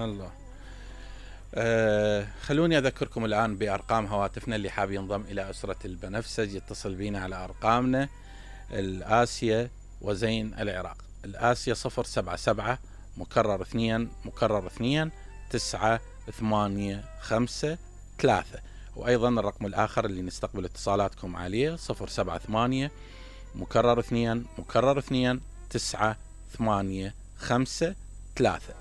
الله. خلوني أذكركم الآن بأرقام هواتفنا اللي حاب ينضم إلى أسرة البنفسج يتصل بينا على أرقامنا. الآسيا وزين العراق. الآسيا 077 مكرر 2 مكرر 2 9 8 5 3. وأيضا الرقم الآخر اللي نستقبل اتصالاتكم عليه 078 مكرر 2 مكرر 2 9 8 5 3.